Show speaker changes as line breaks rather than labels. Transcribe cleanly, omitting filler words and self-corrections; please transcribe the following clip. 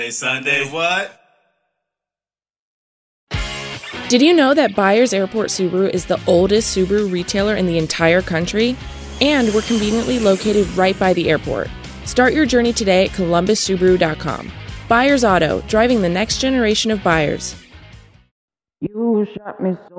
Sunday, what?
Did you know that Byers Airport Subaru is the oldest Subaru retailer in the entire country? And we're conveniently located right by the airport. Start your journey today at columbussubaru.com. Byers Auto, driving the next generation of buyers.
You shot me so